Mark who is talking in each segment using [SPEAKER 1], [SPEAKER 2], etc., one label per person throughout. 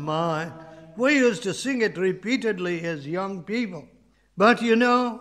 [SPEAKER 1] mine. We used to sing it repeatedly as young people. But you know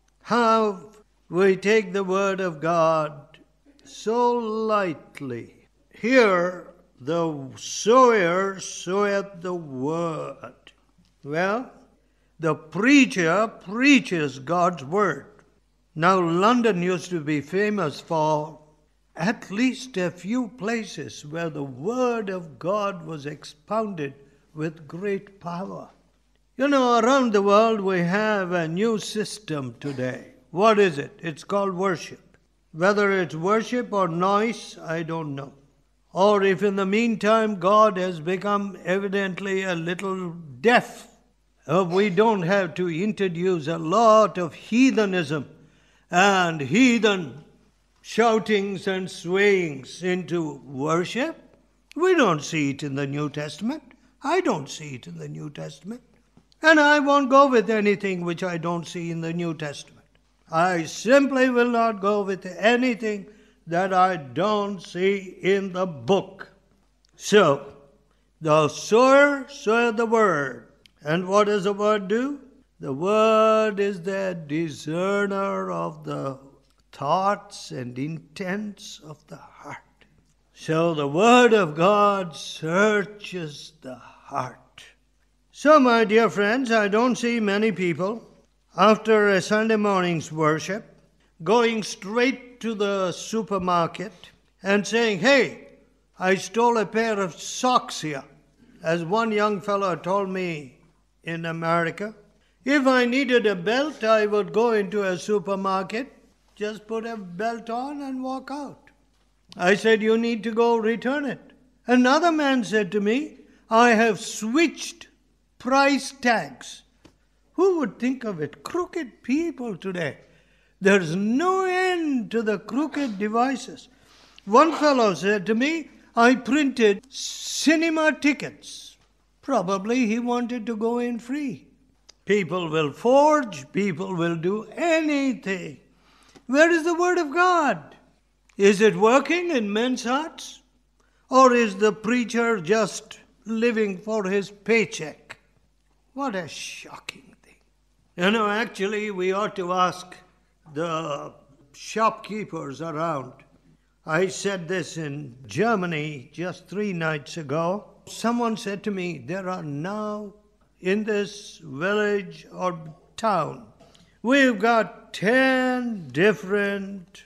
[SPEAKER 1] how we take the Word of God so lightly. Here, the sower soweth the Word. Well, the preacher preaches God's Word. Now, London used to be famous for at least a few places where the Word of God was expounded with great power. You know, around the world we have a new system today. What is it? It's called worship. Whether it's worship or noise, I don't know. Or if in the meantime God has become evidently a little deaf, we don't have to introduce a lot of heathenism and heathen shoutings and swayings into worship. We don't see it in the New Testament. I don't see it in the New Testament. And I won't go with anything which I don't see in the New Testament. I simply will not go with anything that I don't see in the book. So, the sower soweth the Word. And what does the Word do? The Word is the discerner of the thoughts and intents of the heart. So the Word of God searches the heart. So, my dear friends, I don't see many people after a Sunday morning's worship going straight to the supermarket and saying, "Hey, I stole a pair of socks here." As one young fellow told me in America, if I needed a belt, I would go into a supermarket, just put a belt on and walk out. I said, "You need to go return it." Another man said to me, "I have switched price tags." Who would think of it? Crooked people today. There's no end to the crooked devices. One fellow said to me, "I printed cinema tickets." Probably he wanted to go in free. People will forge, people will do anything. Where is the Word of God? Is it working in men's hearts? Or is the preacher just living for his paycheck? What a shocking thing. You know, actually, we ought to ask the shopkeepers around. I said this in Germany just 3 nights ago. Someone said to me, there are now in this village or town, we've got 10 different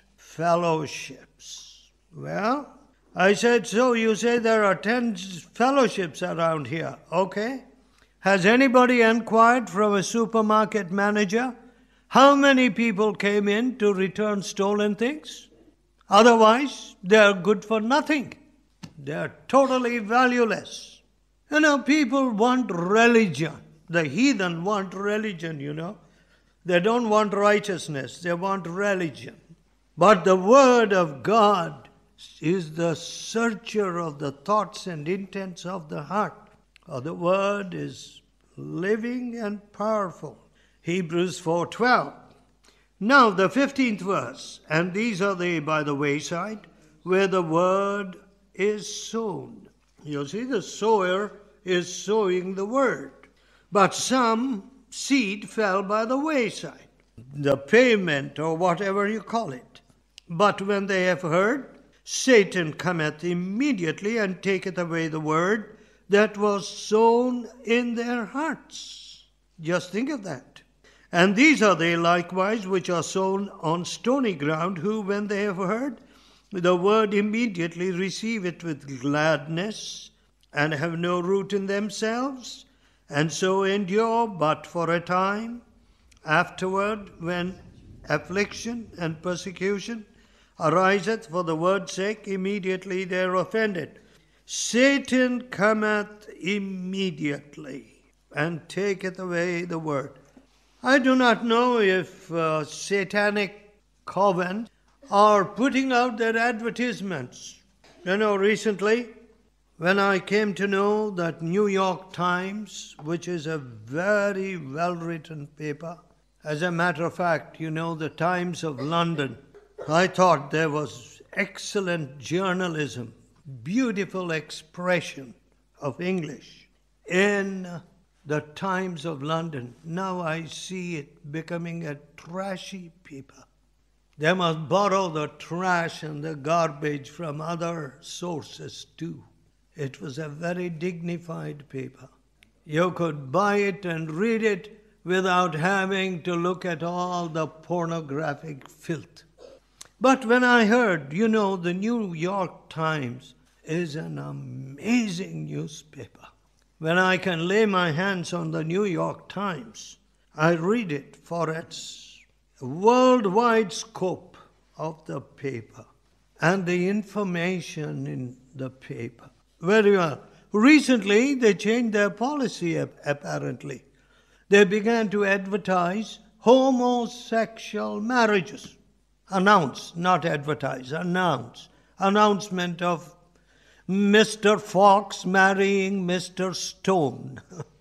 [SPEAKER 1] fellowships. Well, I said, so you say there are 10 fellowships around here, okay? Has anybody inquired from a supermarket manager how many people came in to return stolen things? Otherwise, they are good for nothing. They are totally valueless. You know, people want religion. The heathen want religion, you know. They don't want righteousness. They want religion. But the Word of God is the searcher of the thoughts and intents of the heart. The Word is living and powerful. Hebrews 4:12. Now the 15th verse, and these are they by the wayside, where the Word is sown. You see, the sower is sowing the Word. But some seed fell by the wayside, the pavement or whatever you call it. But when they have heard, Satan cometh immediately and taketh away the word that was sown in their hearts. Just think of that. And these are they likewise which are sown on stony ground, who, when they have heard the word, immediately receive it with gladness, and have no root in themselves, and so endure but for a time. Afterward, when affliction and persecution ariseth for the word's sake, immediately they are offended. Satan cometh immediately and taketh away the word. I do not know if satanic covens are putting out their advertisements. You know, recently, when I came to know that New York Times, which is a very well-written paper, as a matter of fact, you know, the Times of London, I thought there was excellent journalism, beautiful expression of English. in the Times of London. Now I see it becoming a trashy paper. They must borrow the trash and the garbage from other sources too. It was a very dignified paper. You could buy it and read it without having to look at all the pornographic filth. But when I heard, the New York Times is an amazing newspaper. When I can lay my hands on the New York Times, I read it for its worldwide scope of the paper and the information in the paper. Very well. Recently, they changed their policy, apparently. They began to advertise homosexual marriages. Announce, not advertise, announce. Announcement of Mr. Fox marrying Mr. Stone.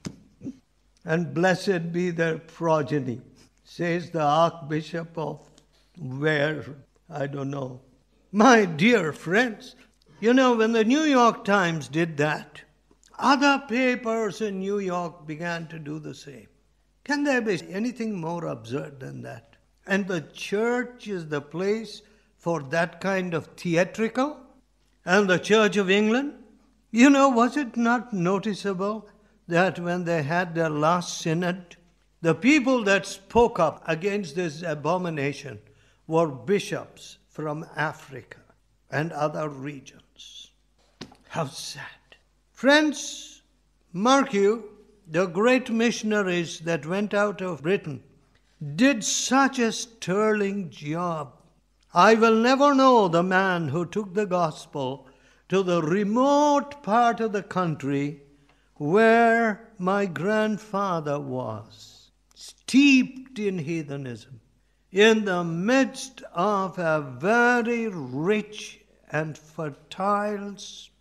[SPEAKER 1] And blessed be their progeny, says the Archbishop of where, I don't know. My dear friends, when the New York Times did that, other papers in New York began to do the same. Can there be anything more absurd than that? And the church is the place for that kind of theatrical? And the Church of England? Was it not noticeable that when they had their last synod, the people that spoke up against this abomination were bishops from Africa and other regions? How sad. Friends, mark you, the great missionaries that went out of Britain did such a sterling job. I will never know the man who took the gospel to the remote part of the country where my grandfather was, steeped in heathenism, in the midst of a very rich and fertile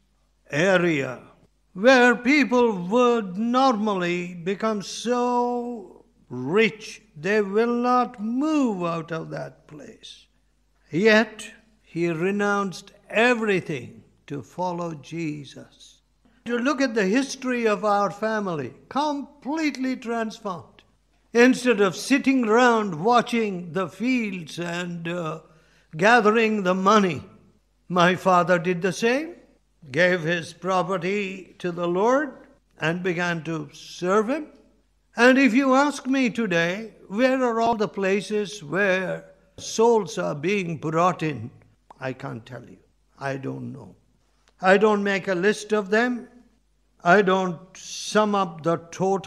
[SPEAKER 1] area where people would normally become so rich they will not move out of that place. Yet he renounced everything to follow Jesus. To look at the history of our family, completely transformed. Instead of sitting around watching the fields and gathering the money, my father did the same, gave his property to the Lord and began to serve him. And if you ask me today, where are all the places where souls are being brought in? I can't tell you. I don't know. I don't make a list of them. I don't sum up the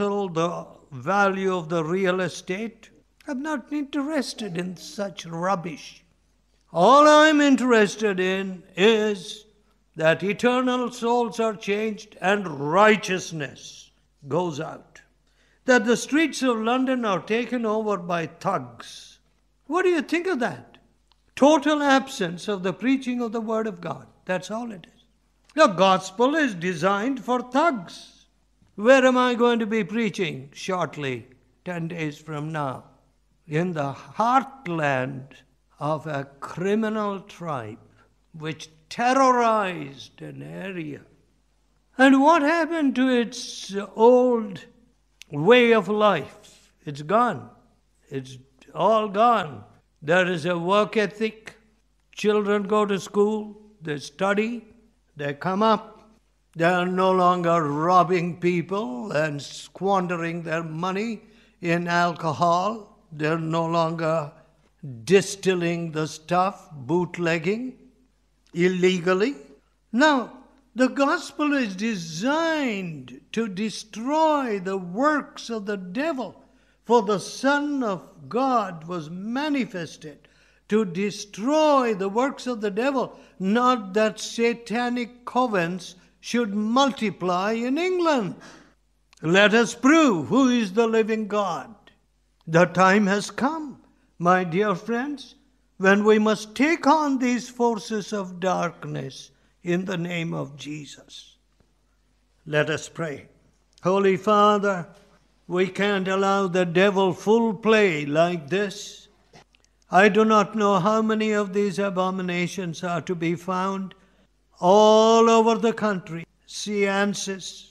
[SPEAKER 1] value of the real estate. I'm not interested in such rubbish. All I'm interested in is that eternal souls are changed and righteousness goes out. That the streets of London are taken over by thugs. What do you think of that? Total absence of the preaching of the Word of God. That's all it is. The gospel is designed for thugs. Where am I going to be preaching shortly, 10 days from now? In the heartland of a criminal tribe which terrorized an area. And what happened to its old way of life? It's gone. It's all gone. There is a work ethic. Children go to school, they study, they come up. They are no longer robbing people and squandering their money in alcohol. They're no longer distilling the stuff, bootlegging illegally. Now, the gospel is designed to destroy the works of the devil. For the Son of God was manifested to destroy the works of the devil, not that satanic covens should multiply in England. Let us prove who is the living God. The time has come, my dear friends, when we must take on these forces of darkness in the name of Jesus. Let us pray. Holy Father, we can't allow the devil full play like this. I do not know how many of these abominations are to be found all over the country. Seances,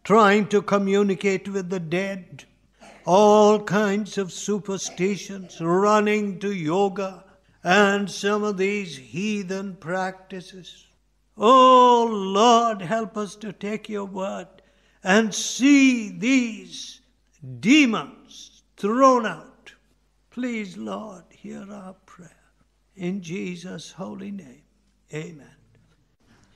[SPEAKER 1] trying to communicate with the dead, all kinds of superstitions, running to yoga, and some of these heathen practices. Oh Lord, help us to take your word and see these demons thrown out. Please, Lord, hear our prayer. In Jesus' holy name, amen.